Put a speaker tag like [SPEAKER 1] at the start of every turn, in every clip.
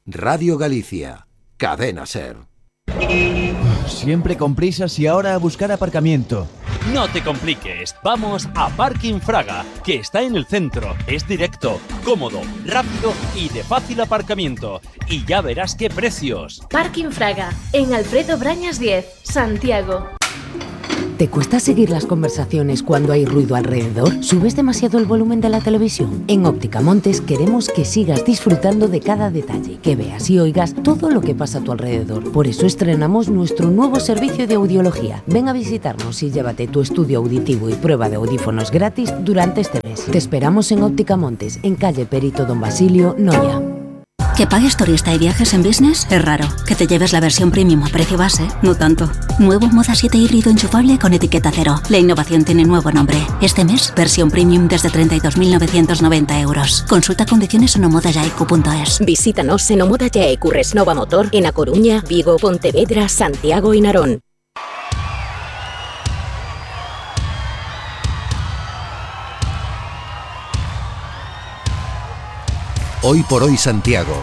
[SPEAKER 1] Radio Galicia, Cadena Ser.
[SPEAKER 2] Siempre con prisas y ahora a buscar aparcamiento.
[SPEAKER 3] No te compliques, vamos a Parking Fraga, que está en el centro. Es directo, cómodo, rápido y de fácil aparcamiento. Y ya verás qué precios.
[SPEAKER 4] Parking Fraga, en Alfredo Brañas 10, Santiago.
[SPEAKER 5] ¿Te cuesta seguir las conversaciones cuando hay ruido alrededor? ¿Subes demasiado el volumen de la televisión? En Óptica Montes queremos que sigas disfrutando de cada detalle, que veas y oigas todo lo que pasa a tu alrededor. Por eso estrenamos nuestro nuevo servicio de audiología. Ven a visitarnos y llévate tu estudio auditivo y prueba de audífonos gratis durante este mes. Te esperamos en Óptica Montes, en calle Perito Don Basilio, Noia.
[SPEAKER 6] Que pagues turista y viajes en business es raro. Que te lleves la versión premium a precio base, no tanto. Nuevo Moda 7 híbrido enchufable con etiqueta cero. La innovación tiene nuevo nombre. Este mes, versión premium desde 32.990 euros. Consulta condiciones en omodayaicu.es.
[SPEAKER 7] Visítanos en Omoda Yaicu Resnova Motor en A Coruña, Vigo, Pontevedra, Santiago y Narón.
[SPEAKER 1] Hoy por hoy Santiago.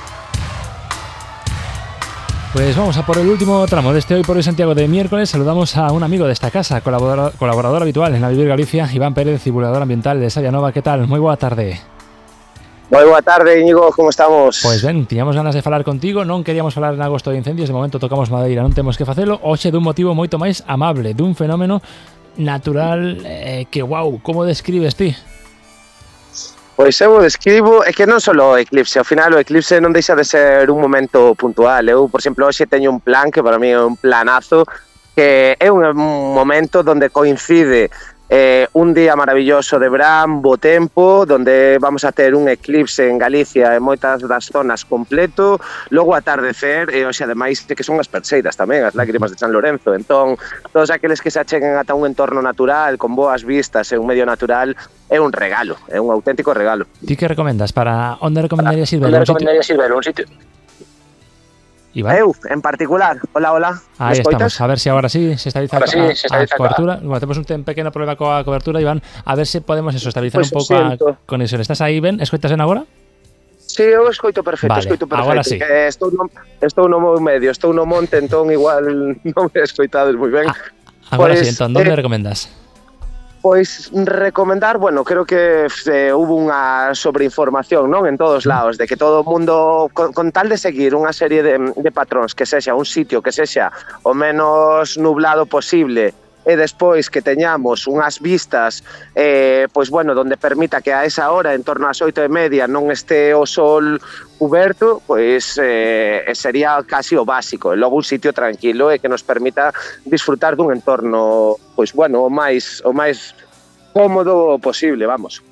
[SPEAKER 8] Pues vamos a por el último tramo de este Hoy por hoy Santiago de miércoles. Saludamos a un amigo de esta casa, colaborador habitual en la Vivir Galicia, Iván Pérez, divulgador ambiental de Sayanova. ¿Qué tal? Muy buena tarde.
[SPEAKER 9] Moi boa tarde, Íñigo, como estamos?
[SPEAKER 8] Pois ben, tiñamos ganas de falar contigo, non queríamos falar en agosto de incendios, de momento tocamos madeira, non temos que facelo, hoxe dun motivo moito máis amable, dun fenómeno natural que, wow, como describes ti?
[SPEAKER 9] Pois eu describo, é que non só o eclipse, ao final o eclipse non deixa de ser un momento puntual. Eu, por exemplo, hoxe teño un plan que para mí é un planazo, que é un momento onde coincide un día maravilloso de verán, bo tempo, donde vamos a ter un eclipse en Galicia en moitas das zonas completo, logo atardecer, e hoxe ademais que son as Perseidas tamén, as lágrimas de San Lorenzo. Entón, todos aqueles que se acheguen ata un entorno natural, con boas vistas e un medio natural, é un regalo, é un auténtico regalo.
[SPEAKER 8] Ti que recomendas? Para onde recomendarías ir ver?
[SPEAKER 9] Un sitio?
[SPEAKER 8] Iván.
[SPEAKER 9] Eu, en particular. Hola.
[SPEAKER 8] Ahí estamos, a ver si ahora sí se estabiliza a cobertura. Bueno, tenemos un pequeno problema coa cobertura, Iván. A ver se podemos estabilizar un pouco a conexión. Estás aí, Ben? Escoitas ben agora?
[SPEAKER 9] Sí, eu escoito perfecto,
[SPEAKER 8] vale, agora sí.
[SPEAKER 9] Estou no meu medio, estou no monte, entón igual non me escoitades moi ben.
[SPEAKER 8] Agora sí, entón, onde recomendas?
[SPEAKER 9] Pois recomendar, bueno, creo que hubo unha sobreinformación, non, en todos lados, de que todo o mundo, con tal de seguir unha serie de patróns, que sexa un sitio que sexa o menos nublado posible, e despois que teñamos unhas vistas, pois bueno, donde permita que a esa hora, en torno ás 8:30, non este o sol cuberto, pois sería casi o básico. E logo un sitio tranquilo e que nos permita disfrutar dun entorno, pois bueno, o máis cómodo posible, vamos.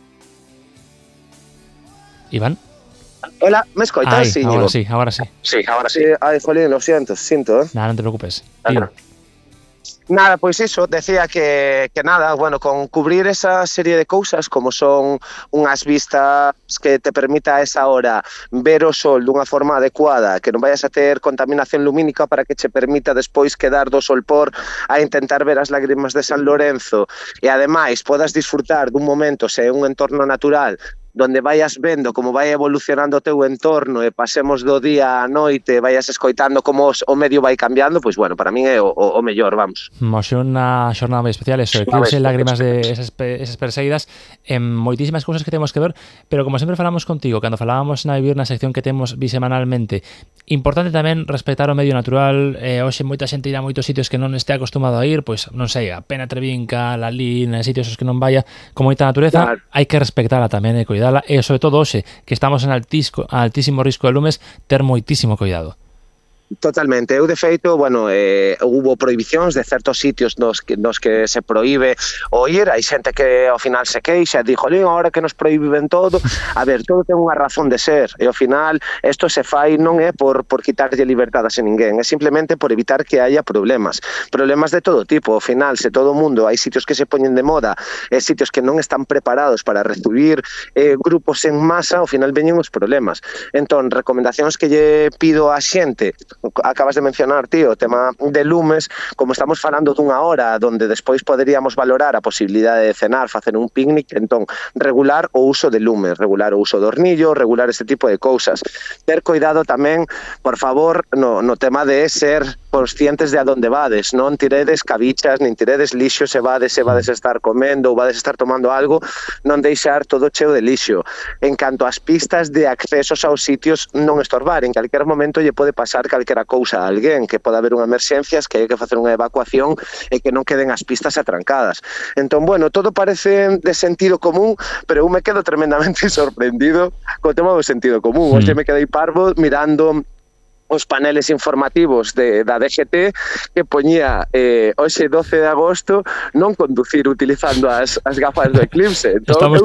[SPEAKER 8] Iván?
[SPEAKER 9] Hola, ¿me escoitas?
[SPEAKER 8] Sí, ahora sí.
[SPEAKER 9] Sí, ahora sí. Ay, jolín, lo siento.
[SPEAKER 8] Nada, non te preocupes.
[SPEAKER 9] Nada, pois iso, decía que nada, bueno, con cubrir esa serie de cousas como son unhas vistas que te permita a esa hora ver o sol dunha forma adecuada, que non vayas a ter contaminación lumínica para que che permita despois quedar do solpor a intentar ver as lágrimas de San Lorenzo, e ademais podas disfrutar dun momento, se é un entorno natural, donde vayas vendo como vai evolucionando o teu entorno e pasemos do día á noite, vayas escoitando como o medio vai cambiando, pois bueno, para min é o mellor, vamos.
[SPEAKER 8] Moxe unha xornada moi especial, eso, eclipse, lágrimas de esas Perseidas, moitísimas cousas que temos que ver, pero como sempre falamos contigo, cando falábamos na Vivir, na sección que temos bisemanalmente, importante tamén respetar o medio natural. Hoxe moita xente irá a moitos sitios que non este acostumado a ir, pois non sei, a Pena Trevinca, Lalín, sitios os que non vaya, con moita natureza, claro. Hai que respectala tamén e cuidala, e sobre todo hoxe, que estamos en altísimo risco de lumes, ter moitísimo cuidado.
[SPEAKER 9] Totalmente. Eu, de feito, bueno, hubo prohibicións de certos sitios nos que se proíbe o ir. Hai xente que ao final se queixa, dixo, ahora que nos prohíben todo. A ver, todo ten unha razón de ser, e ao final isto se fai non é por quitarlle libertades a ninguén, é simplemente por evitar que haya problemas de todo tipo. Ao final, se todo o mundo, hai sitios que se poñen de moda, sitios que non están preparados para recibir grupos en masa, ao final veñen os problemas. Entón, recomendacións que lle pido á xente, acabas de mencionar, tío, o tema de lumes, como estamos falando dunha hora donde despois poderíamos valorar a posibilidade de cenar, facer un picnic, entón, regular o uso de lumes, regular o uso do hornillo, regular este tipo de cousas. Ter cuidado tamén, por favor, no tema de ser conscientes de a donde vades, non tiredes cabichas, nin tiredes lixo se vades estar comendo ou vades estar tomando algo, non deixar todo cheo de lixo. En canto ás pistas de accesos aos sitios, non estorbar, en calquer momento lle pode pasar calquera cousa a alguén, que pode haber unha emerxencias, que hai que facer unha evacuación e que non queden as pistas atrancadas. Entón, bueno, todo parece de sentido común, pero eu me quedo tremendamente sorprendido co tema do sentido común. Hoxe me quedei parvo mirando os paneles informativos da DGT que poñía hoxe 12 de agosto non conducir utilizando as gafas do eclipse. Entón,